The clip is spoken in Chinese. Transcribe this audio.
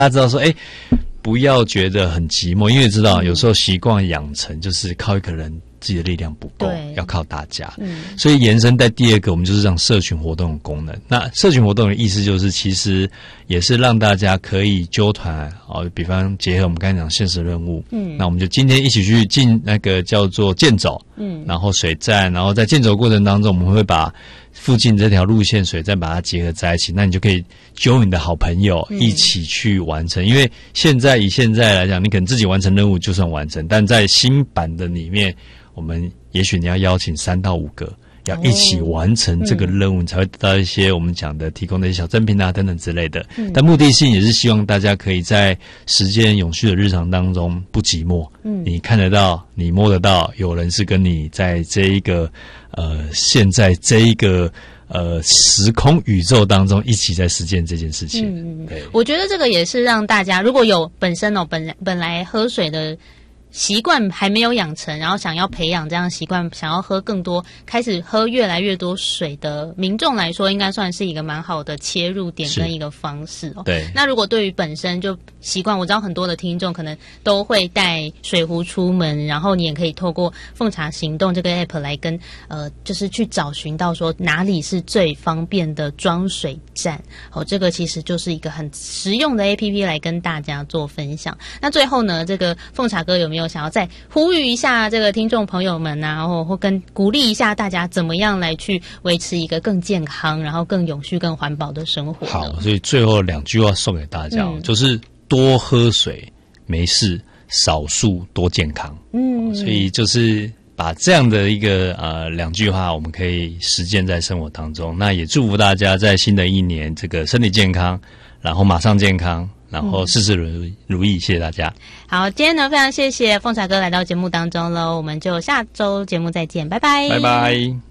大家知道说，不要觉得很寂寞，因为知道有时候习惯养成就是靠一个人自己的力量不够，要靠大家。所以延伸在第二个，我们就是让社群活动的功能。那社群活动的意思就是，其实也是让大家可以揪团比方结合我们刚才讲现实任务，那我们就今天一起去进那个叫做健走，然后水站，然后在健走过程当中，我们会把附近这条路线水站把它结合在一起，那你就可以揪你的好朋友一起去完成。因为以现在来讲，你可能自己完成任务就算完成，但在新版的里面，我们也许你要邀请3到5个，要一起完成这个任务，你才会得到一些我们讲的提供的一些小赠品啊等等之类的。但目的性也是希望大家可以在时间永续的日常当中不寂寞。你看得到，你摸得到，有人是跟你在这一个现在这一个时空宇宙当中一起在实践这件事情。对， 我觉得这个也是让大家如果有本身本来喝水的习惯还没有养成，然后想要培养这样的习惯，想要喝更多，开始喝越来越多水的民众来说，应该算是一个蛮好的切入点跟一个方式哦。 对。 那如果对于本身就习惯，我知道很多的听众可能都会带水壶出门，然后你也可以透过奉茶行动这个 app 来跟就是去找寻到说哪里是最方便的装水站。这个其实就是一个很实用的 app 来跟大家做分享。那最后呢，这个奉茶哥有没有想要再呼吁一下这个听众朋友们啊，或跟鼓励一下大家怎么样来去维持一个更健康，然后更永续、更环保的生活呢？ 好，所以最后2句话送给大家，就是多喝水没事，少数多健康。所以就是把这样的一个2句话，我们可以实践在生活当中。那也祝福大家在新的一年这个身体健康，然后马上健康，然后事事如意，谢谢大家。 好，今天呢非常谢谢奉茶哥来到节目当中了，我们就下周节目再见，拜拜， 拜拜。